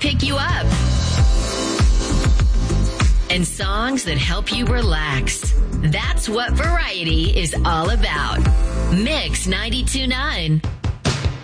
pick you up. And songs that help you relax. That's what variety is all about. Mix 92.9.